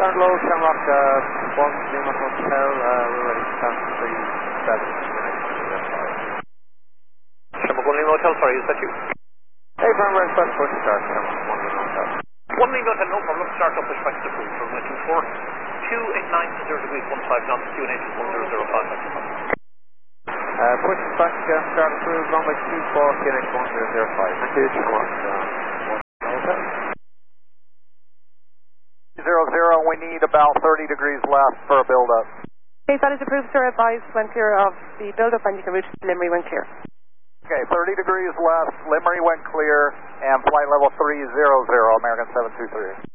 Start low, Shamrock 1 Lima Hotel, we're ready to start 37. Shamrock 1 Lima Hotel, sorry, is that you? Hey, Brown West, push start, Shamrock 1 Lima Hotel. 1 Lima Hotel, no problem, start up, push back to the crew, from 24, 289 0 degrees 15 knots, 2 1005. Push back, start approved, runway 24, QNH 1005. Thank you, Shamrock 1 Hotel. 00, we need about 30 degrees left for a build-up. Okay, that is approved, sir. Advise when clear of the build-up and you can reach Limerick when clear. Okay, 30 degrees left, Limerick when clear, and flight level 300, American 723.